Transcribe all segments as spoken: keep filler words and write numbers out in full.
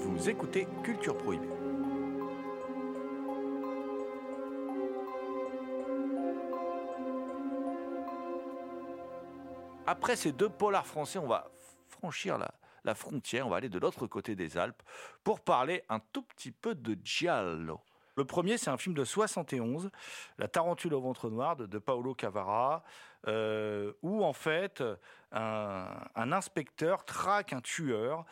Vous écoutez Culture Prohibée. Après ces deux polars français, on va franchir la, la frontière, on va aller de l'autre côté des Alpes pour parler un tout petit peu de giallo. Le premier, c'est un film de soixante et onze, La Tarentule au ventre noir de, de Paolo Cavara, euh, où en fait un, un inspecteur traque un tueur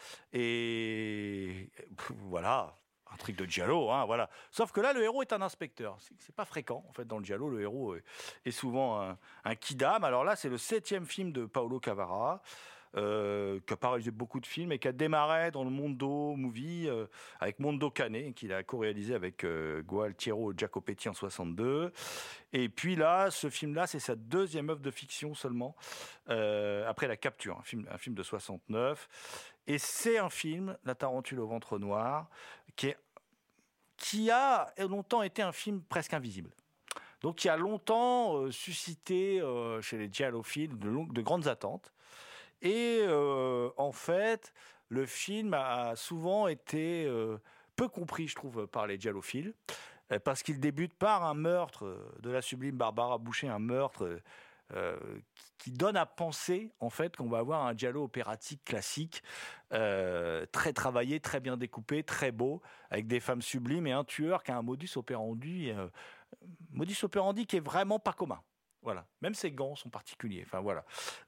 et voilà. Un truc de giallo, hein, voilà. Sauf que là, le héros est un inspecteur. C'est, c'est pas fréquent, en fait, dans le giallo. Le héros est, est souvent un, un kidam. Alors là, c'est le septième film de Paolo Cavara, euh, qui a pas réalisé beaucoup de films et qui a démarré dans le Mondo Movie euh, avec Mondo Cane, qu'il a co-réalisé avec euh, Gualtiero Jacopetti en soixante-deux. Et puis là, ce film-là, c'est sa deuxième œuvre de fiction seulement, euh, après La Capture, un film, un film de soixante-neuf. Et c'est un film, La Tarentule au ventre noir, qui est qui a longtemps été un film presque invisible. Donc, qui a longtemps euh, suscité euh, chez les giallophiles de, long- de grandes attentes. Et euh, en fait, le film a souvent été euh, peu compris, je trouve, par les giallophiles, euh, parce qu'il débute par un meurtre de la sublime Barbara Boucher, un meurtre euh, qui donne à penser, en fait, qu'on va avoir un giallo opératique classique, euh, très travaillé, très bien découpé, très beau, avec des femmes sublimes et un tueur qui a un modus operandi, euh, modus operandi qui est vraiment pas commun. Voilà. Même ses gants sont particuliers. Enfin, voilà.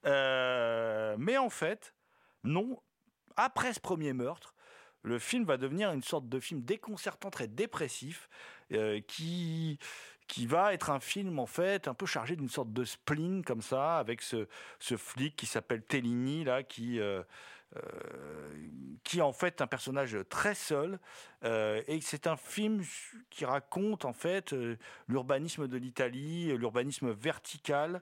Euh, mais en fait, non. Après ce premier meurtre, le film va devenir une sorte de film déconcertant, très dépressif, euh, qui qui va être un film en fait un peu chargé d'une sorte de spleen comme ça, avec ce ce flic qui s'appelle Tellini là, qui euh, euh, qui est en fait un personnage très seul, euh, et c'est un film qui raconte en fait euh, l'urbanisme de l'Italie, l'urbanisme vertical,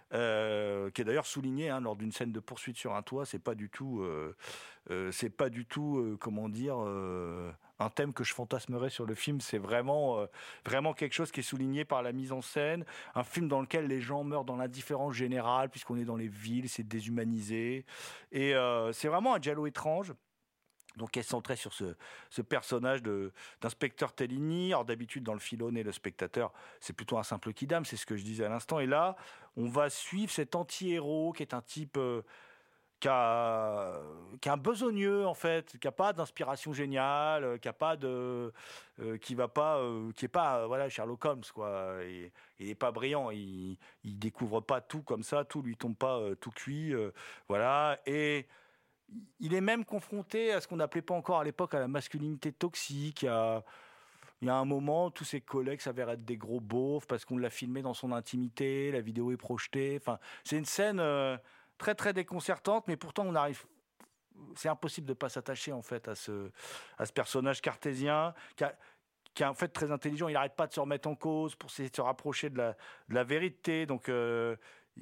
euh, qui est d'ailleurs souligné hein, lors d'une scène de poursuite sur un toit. C'est pas du tout, euh, euh, c'est pas du tout, euh, comment dire, euh, un thème que je fantasmerais sur le film. C'est vraiment, euh, vraiment quelque chose qui est souligné par la mise en scène. Un film dans lequel les gens meurent dans l'indifférence générale, puisqu'on est dans les villes, c'est déshumanisé, et euh, c'est vraiment un giallo étrange. Donc, qui est centré sur ce, ce personnage de, d'inspecteur Tellini. Alors, d'habitude, dans le Filone, le spectateur, c'est plutôt un simple kidam, c'est ce que je disais à l'instant. Et là, on va suivre cet anti-héros qui est un type euh, qui, a, qui est un besogneux, en fait, qui n'a pas d'inspiration géniale, qui a pas de, euh, qui va pas, euh, qui est pas, euh, voilà, Sherlock Holmes, quoi. Et, il n'est pas brillant, il, il découvre pas tout comme ça, tout lui tombe pas euh, tout cuit, euh, voilà. Et il est même confronté à ce qu'on n'appelait pas encore à l'époque à la masculinité toxique. Il y a, il y a un moment, tous ses collègues s'avèrent être des gros beaufs parce qu'on l'a filmé dans son intimité, la vidéo est projetée. Enfin, c'est une scène euh, très très déconcertante, mais pourtant on arrive. C'est impossible de pas s'attacher en fait à ce à ce personnage cartésien qui a, qui est en fait très intelligent. Il n'arrête pas de se remettre en cause pour essayer de se rapprocher de la de la vérité. Donc euh,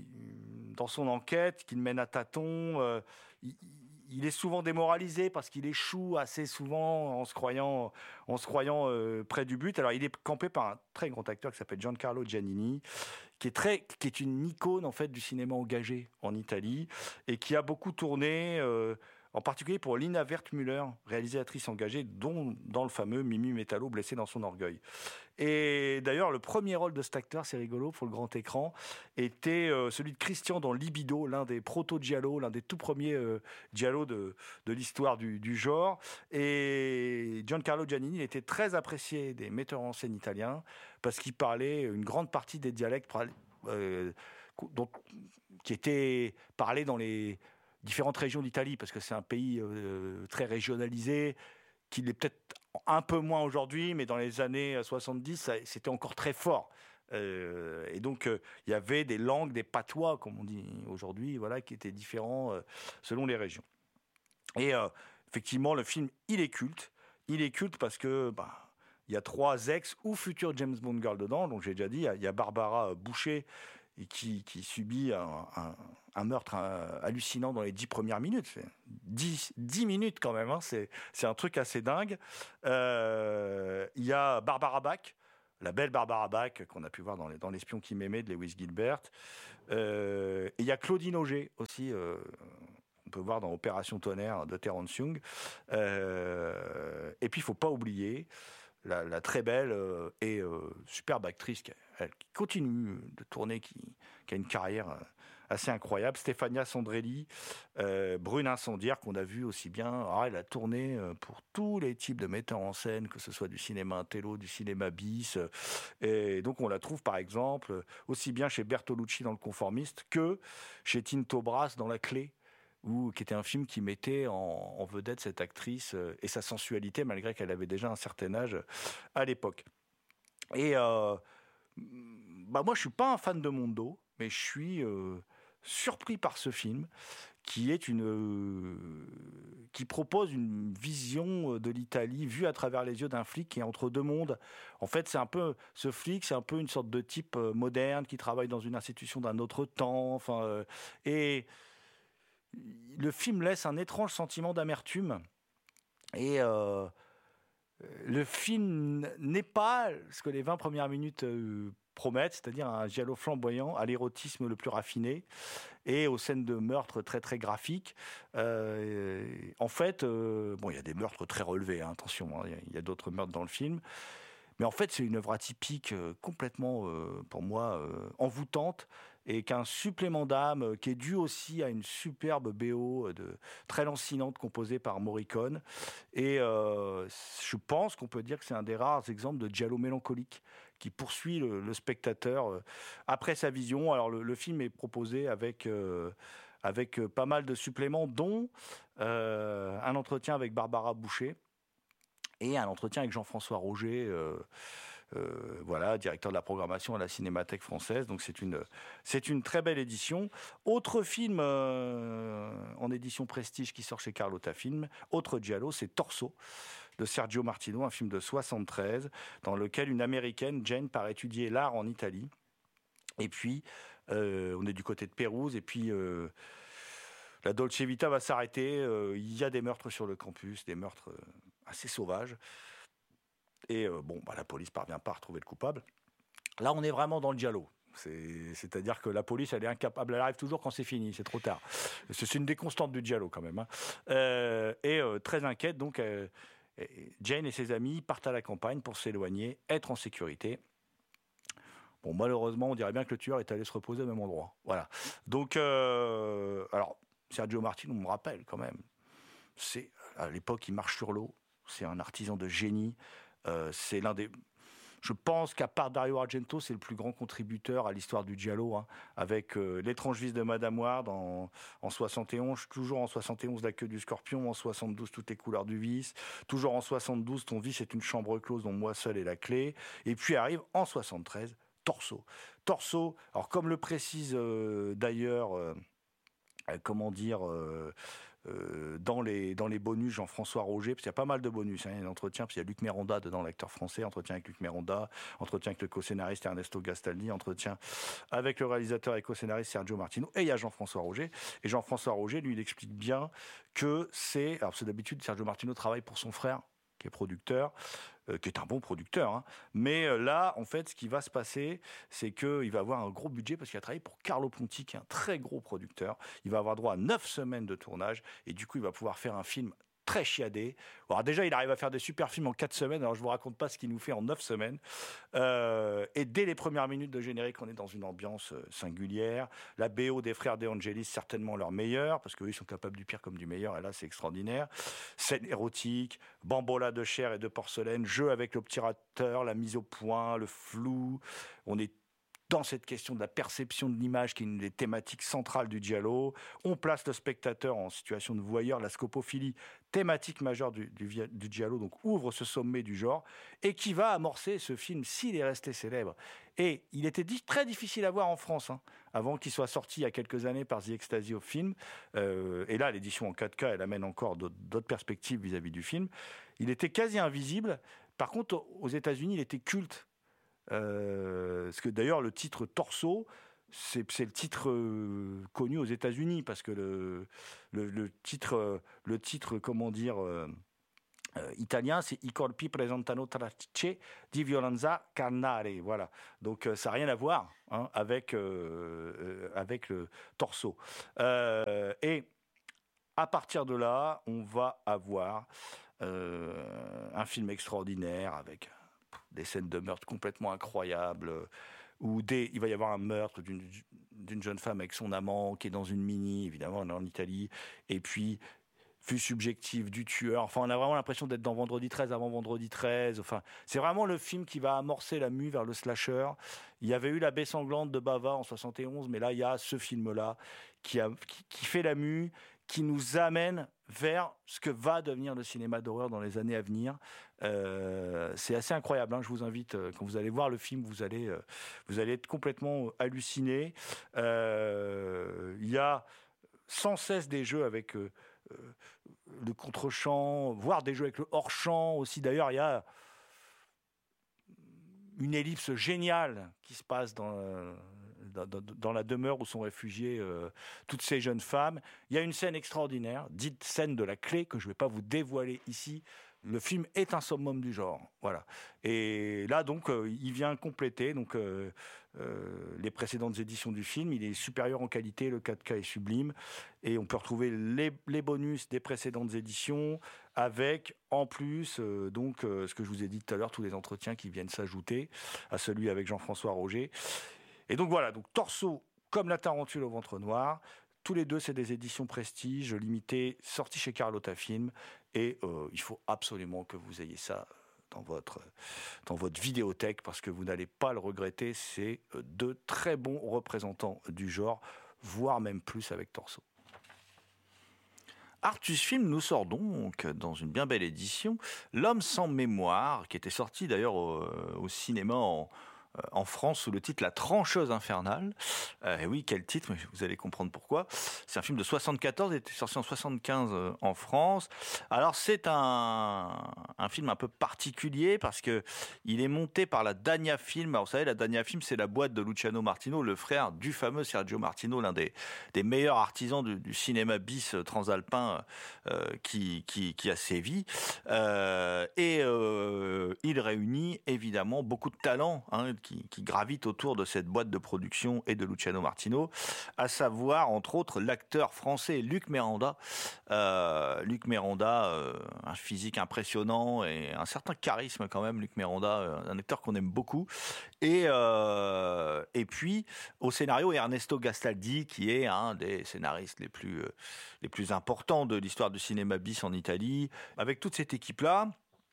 dans son enquête qu'il mène à tâtons, euh, il, il est souvent démoralisé parce qu'il échoue assez souvent en se croyant, en se croyant euh, près du but. Alors il est campé par un très grand acteur qui s'appelle Giancarlo Giannini, qui est très, qui est une icône en fait du cinéma engagé en Italie et qui a beaucoup tourné. Euh, en particulier pour Lina Wertmüller, réalisatrice engagée, dont dans le fameux Mimi Metallo, blessé dans son orgueil. Et d'ailleurs, le premier rôle de cet acteur, c'est rigolo, pour le grand écran, était euh, celui de Christian dans Libido, l'un des proto-giallo, l'un des tout premiers euh, giallo de, de l'histoire du, du genre. Et Giancarlo Giannini était très apprécié des metteurs en scène italiens, parce qu'il parlait une grande partie des dialectes euh, dont, qui étaient parlés dans les différentes régions d'Italie, parce que c'est un pays euh, très régionalisé, qu'il est peut-être un peu moins aujourd'hui, mais dans les années soixante-dix, ça, c'était encore très fort. Euh, et donc, euh, il y avait des langues, des patois, comme on dit aujourd'hui, voilà, qui étaient différents euh, selon les régions. Et euh, effectivement, le film, il est culte. Il est culte parce que... Bah, il y a trois ex ou futurs James Bond girls dedans, donc j'ai déjà dit, il y a Barbara Boucher, et qui, qui subit un, un, un meurtre un, hallucinant dans les dix premières minutes. C'est dix, dix minutes quand même, hein, c'est, c'est un truc assez dingue. Euh, il y a Barbara Bach, la belle Barbara Bach qu'on a pu voir dans, les, dans L'espion qui m'aimait de Lewis Gilbert. Euh, et il y a Claudine Auger aussi, euh, peut voir dans Opération Tonnerre de Terence Young. Euh, et puis, il ne faut pas oublier la, la très belle euh, et euh, superbe actrice qui, elle, qui continue de tourner, qui, qui a une carrière euh, assez incroyable, Stefania Sandrelli, euh, brune incendiaire qu'on a vu aussi bien. Alors, elle a tourné euh, pour tous les types de metteurs en scène, que ce soit du cinéma intello, du cinéma bis. Euh, et donc on la trouve par exemple aussi bien chez Bertolucci dans Le Conformiste que chez Tinto Brass dans La Clé, où, qui était un film qui mettait en, en vedette cette actrice euh, et sa sensualité, malgré qu'elle avait déjà un certain âge à l'époque. Et euh, bah moi, je suis pas un fan de Mondo, mais je suis euh, surpris par ce film qui est une euh, qui propose une vision de l'Italie vue à travers les yeux d'un flic qui est entre deux mondes. En fait, c'est un peu ce flic, c'est un peu une sorte de type euh, moderne qui travaille dans une institution d'un autre temps. Enfin, euh, et le film laisse un étrange sentiment d'amertume. Et euh, le film n'est pas ce que les vingt premières minutes euh, promettent, c'est-à-dire un giallo flamboyant à l'érotisme le plus raffiné et aux scènes de meurtre très très graphiques. Euh, en fait, euh, bon, il y a des meurtres très relevés, hein, attention, hein, il y a, a d'autres meurtres dans le film. Mais en fait, c'est une œuvre atypique, euh, complètement, euh, pour moi, euh, envoûtante, et qu'un supplément d'âme euh, qui est dû aussi à une superbe B O euh, de, très lancinante composée par Morricone. Et euh, je pense qu'on peut dire que c'est un des rares exemples de giallo mélancolique qui poursuit le, le spectateur euh, après sa vision. Alors le, le film est proposé avec... Euh, avec euh, pas mal de suppléments, dont euh, un entretien avec Barbara Boucher, et un entretien avec Jean-François Roger, euh, euh, voilà, directeur de la programmation à la Cinémathèque française. Donc c'est une, c'est une très belle édition. Autre film euh, en édition Prestige qui sort chez Carlotta Film, autre giallo, c'est Torso de Sergio Martino, un film de soixante-treize, dans lequel une Américaine, Jane, part étudier l'art en Italie. Et puis, euh, on est du côté de Pérouse, et puis... Euh, la Dolce Vita va s'arrêter. Euh, il y a des meurtres sur le campus, des meurtres euh, assez sauvages. Et euh, bon, bah, la police parvient pas à retrouver le coupable. Là, on est vraiment dans le giallo. C'est, c'est-à-dire que la police, elle est incapable. Elle arrive toujours quand c'est fini, c'est trop tard. C'est, c'est une des constantes du giallo quand même. Hein. Euh, et euh, très inquiète, donc, euh, Jane et ses amis partent à la campagne pour s'éloigner, être en sécurité. Bon, malheureusement, on dirait bien que le tueur est allé se reposer au même endroit. Voilà. Donc, euh, alors. Sergio Martino, on me rappelle quand même, c'est, à l'époque, il marche sur l'eau, c'est un artisan de génie, euh, c'est l'un des... Je pense qu'à part Dario Argento, c'est le plus grand contributeur à l'histoire du giallo, hein, avec euh, L'étrange vice de Madame Ward en, en soixante et onze, toujours en soixante et onze, La queue du scorpion, en soixante-douze, Toutes les couleurs du vice, toujours en soixante-douze, Ton vice est une chambre close dont moi seul est la clé, et puis arrive en soixante-treize, Torso. Torso, alors comme le précise euh, d'ailleurs... Euh, comment dire, euh, euh, dans, les, dans les bonus, Jean-François Roger, parce qu'il y a pas mal de bonus, hein, il y a un entretien, parce qu'il y a Luc Méronda dedans, l'acteur français, entretien avec Luc Méronda, entretien avec le co-scénariste Ernesto Gastaldi, entretien avec le réalisateur et co-scénariste Sergio Martino, et il y a Jean-François Roger. Et Jean-François Roger, lui, il explique bien que c'est... Alors, c'est d'habitude, Sergio Martino travaille pour son frère, qui est producteur, euh, qui est un bon producteur. Hein. Mais euh, là, en fait, ce qui va se passer, c'est qu'il va avoir un gros budget parce qu'il a travaillé pour Carlo Ponti, qui est un très gros producteur. Il va avoir droit à neuf semaines de tournage et du coup, il va pouvoir faire un film très chiadé. Alors déjà, il arrive à faire des super films en quatre semaines. Alors, je vous raconte pas ce qu'il nous fait en neuf semaines. Euh, et dès les premières minutes de générique, on est dans une ambiance singulière. La B O des frères De Angelis, certainement leur meilleure, parce qu'eux, ils sont capables du pire comme du meilleur. Et là, c'est extraordinaire. Scène érotique, bambola de chair et de porcelaine, jeu avec l'obturateur, la mise au point, le flou. On est dans cette question de la perception de l'image qui est une des thématiques centrales du giallo. On place le spectateur en situation de voyeur, la scopophilie, thématique majeure du, du, du giallo, donc ouvre ce sommet du genre, et qui va amorcer ce film s'il est resté célèbre. Et il était dit, très difficile à voir en France, hein, avant qu'il soit sorti il y a quelques années par The Ecstasy of Film. Euh, et là, l'édition en quatre K, elle amène encore d'autres, d'autres perspectives vis-à-vis du film. Il était quasi invisible. Par contre, aux États-Unis, il était culte. Euh, parce que d'ailleurs le titre Torso, c'est, c'est le titre euh, connu aux États-Unis, parce que le, le, le titre, euh, le titre, comment dire, euh, euh, italien, c'est I corpi presentano tracce di violenza carnale. Voilà. Donc euh, ça n'a rien à voir, hein, avec euh, euh, avec le Torso. Euh, et à partir de là, on va avoir euh, un film extraordinaire avec des scènes de meurtre complètement incroyables, où des, il va y avoir un meurtre d'une, d'une jeune femme avec son amant qui est dans une mini, évidemment, on est en Italie, et puis vue subjective du tueur. Enfin, on a vraiment l'impression d'être dans Vendredi treize avant Vendredi treize. Enfin, c'est vraiment le film qui va amorcer la mue vers le slasher. Il y avait eu La Baie sanglante de Bava en soixante et onze, mais là, il y a ce film-là qui, a, qui, qui fait la mue, qui nous amène vers ce que va devenir le cinéma d'horreur dans les années à venir. Euh, c'est assez incroyable, hein. Je vous invite, euh, quand vous allez voir le film, vous allez, euh, vous allez être complètement halluciné. Euh, il y a sans cesse des jeux avec euh, le contre-champ, voire des jeux avec le hors-champ aussi. D'ailleurs, il y a une ellipse géniale qui se passe dans... Euh, Dans, dans la demeure où sont réfugiées euh, toutes ces jeunes femmes. Il y a une scène extraordinaire, dite scène de la clé, que je ne vais pas vous dévoiler ici. Le film est un summum du genre. Voilà. Et là, donc, euh, il vient compléter donc, euh, euh, les précédentes éditions du film. Il est supérieur en qualité, le quatre K est sublime. Et on peut retrouver les, les bonus des précédentes éditions avec, en plus, euh, donc, euh, ce que je vous ai dit tout à l'heure, tous les entretiens qui viennent s'ajouter à celui avec Jean-François Roger. Et donc voilà, donc Torso comme La Tarentule au ventre noir, tous les deux c'est des éditions Prestige limitées, sorties chez Carlotta Film, et euh, il faut absolument que vous ayez ça dans votre, dans votre vidéothèque parce que vous n'allez pas le regretter, c'est deux très bons représentants du genre, voire même plus avec Torso. Artus Film nous sort donc, dans une bien belle édition, L'homme sans mémoire, qui était sorti d'ailleurs au, au cinéma en en France sous le titre La trancheuse infernale. Euh, et oui, quel titre, mais vous allez comprendre pourquoi. C'est un film de soixante-quatorze, il était sorti en soixante-quinze euh, en France. Alors c'est un, un film un peu particulier parce que il est monté par la Dania Film. Alors vous savez, la Dania Film, c'est la boîte de Luciano Martino, le frère du fameux Sergio Martino, l'un des, des meilleurs artisans du, du cinéma bis transalpin euh, qui, qui, qui a sévi. Euh, et euh, il réunit évidemment beaucoup de talents, hein, Qui, qui gravitent autour de cette boîte de production et de Luciano Martino, à savoir, entre autres, l'acteur français Luc Méranda. Euh, Luc Méranda, euh, un physique impressionnant et un certain charisme quand même, Luc Méranda, euh, un acteur qu'on aime beaucoup. Et, euh, et puis, au scénario, Ernesto Gastaldi, qui est un des scénaristes les plus, euh, les plus importants de l'histoire du cinéma bis en Italie. Avec toute cette équipe-là,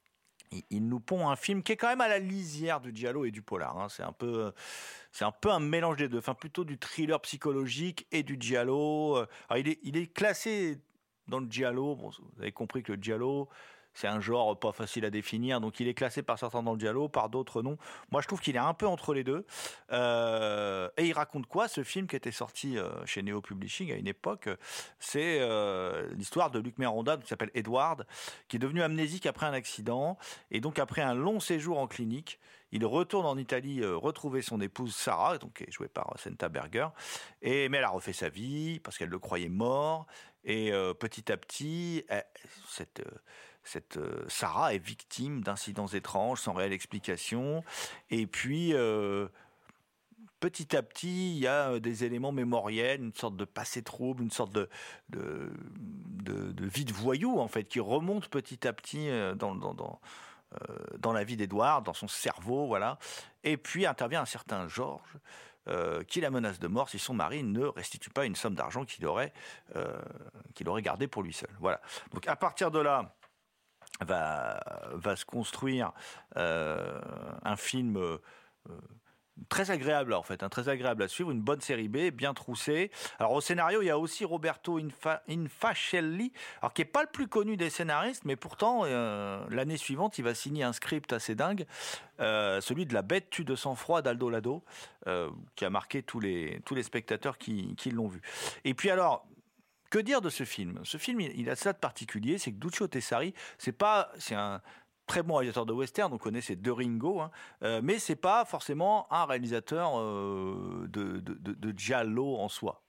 il nous pond un film qui est quand même à la lisière du giallo et du polar. Hein. C'est un peu, c'est un peu un mélange des deux. Enfin, plutôt du thriller psychologique et du giallo. Alors, il est, il est classé dans le giallo. Bon, vous avez compris que le giallo, c'est un genre pas facile à définir. Donc, il est classé par certains dans le giallo, par d'autres non. Moi, je trouve qu'il est un peu entre les deux. Euh, et il raconte quoi, ce film qui était sorti euh, chez Neo Publishing à une époque? C'est euh, l'histoire de Luc Méranda, qui s'appelle Edward, qui est devenu amnésique après un accident. Et donc, après un long séjour en clinique, il retourne en Italie euh, retrouver son épouse Sarah, donc, qui est jouée par Senta Berger. Et, mais elle a refait sa vie parce qu'elle le croyait mort. Et euh, petit à petit, elle, cette... Euh, Cette euh, Sarah est victime d'incidents étranges sans réelle explication. Et puis, euh, petit à petit, il y a des éléments mémoriels, une sorte de passé trouble, une sorte de, de, de, de vie de voyou, en fait, qui remonte petit à petit dans, dans, dans, euh, dans la vie d'Edouard, dans son cerveau, voilà. Et puis intervient un certain Georges, Euh, qui la menace de mort si son mari ne restitue pas une somme d'argent qu'il aurait, euh, qu'il aurait gardée pour lui seul. Voilà. Donc à partir de là, va, va se construire euh, un film euh, très agréable en fait, hein, très agréable à suivre, une bonne série B, bien troussée. Alors au scénario, il y a aussi Roberto Infa, Infacelli, alors qui est pas le plus connu des scénaristes, mais pourtant euh, l'année suivante, il va signer un script assez dingue, euh, celui de La Bête tue de sang-froid d'Aldo Lado, euh, qui a marqué tous les tous les spectateurs qui, qui l'ont vu. Et puis alors, que dire de ce film? Ce film, il a ça de particulier, c'est que Duccio Tessari, c'est pas, c'est un très bon réalisateur de western, on connaît ses deux Ringo, hein, euh, mais c'est pas forcément un réalisateur euh, de, de, de, de giallo en soi.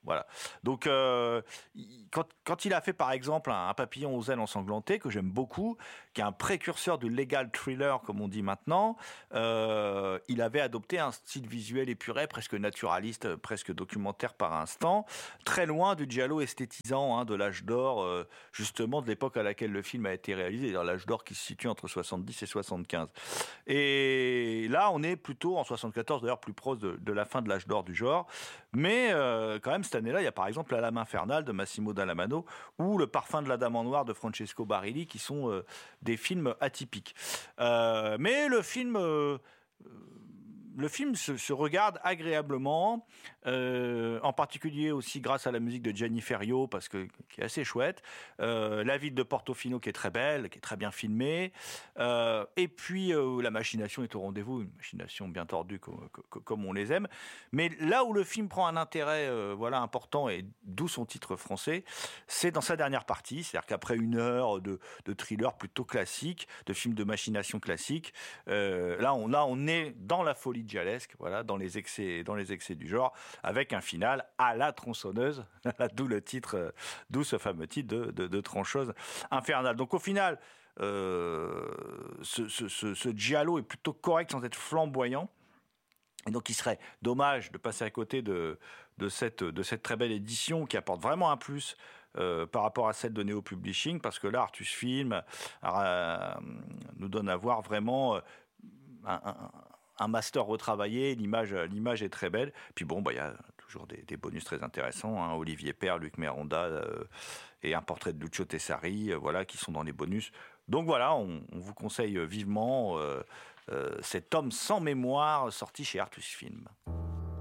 Voilà. Donc, euh, il- quand, quand il a fait par exemple un, un papillon aux ailes ensanglantées, que j'aime beaucoup, qui est un précurseur du legal thriller, comme on dit maintenant, euh, il avait adopté un style visuel épuré, presque naturaliste, presque documentaire par instant, très loin du giallo esthétisant hein, de l'âge d'or, euh, justement de l'époque à laquelle le film a été réalisé, dans l'âge d'or qui se situe entre soixante-dix et soixante-quinze. Et là, on est plutôt en soixante-quatorze, d'ailleurs plus proche de, de la fin de l'âge d'or du genre. Mais euh, quand même, cette année-là, il y a par exemple La Lame infernale de Massimo Dallamano ou Le parfum de la Dame en noir de Francesco Barilli, qui sont euh, des films atypiques. Euh, mais le film... Euh, le film se, se regarde agréablement, euh, en particulier aussi grâce à la musique de Gianni Ferrio, parce que qui est assez chouette. Euh, la ville de Portofino qui est très belle, qui est très bien filmée. Euh, et puis euh, la machination est au rendez-vous, une machination bien tordue comme, comme on les aime. Mais là où le film prend un intérêt, euh, voilà, important et d'où son titre français, c'est dans sa dernière partie, c'est-à-dire qu'après une heure de, de thriller plutôt classique, de film de machination classique, euh, là on là on est dans la folie gialesque, voilà, dans les excès, dans les excès du genre, avec un final à la tronçonneuse, d'où le titre, euh, d'où ce fameux titre de, de, de trancheuse infernale. Donc au final, euh, ce, ce, ce, ce giallo est plutôt correct sans être flamboyant. Et donc il serait dommage de passer à côté de, de, cette, de cette très belle édition qui apporte vraiment un plus euh, par rapport à celle de Neo Publishing, parce que là, Artus Film euh, nous donne à voir vraiment un, un un master retravaillé, l'image, l'image est très belle. Puis bon, bah, y a toujours des, des bonus très intéressants, hein, Olivier Père, Luc Méronda euh, et un portrait de Lucio Tessari, euh, voilà, qui sont dans les bonus. Donc voilà, on, on vous conseille vivement euh, euh, cet homme sans mémoire sorti chez Artus Film.